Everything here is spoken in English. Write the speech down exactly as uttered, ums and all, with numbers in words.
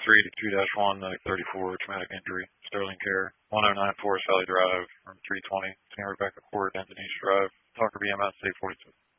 three eighty-two dash one, thirty-four, traumatic injury, Sterling Care, one oh nine Forest Valley Drive, room three twenty, Senior Rebecca Court, Denton East Drive, Tucker B M S, eight forty-two.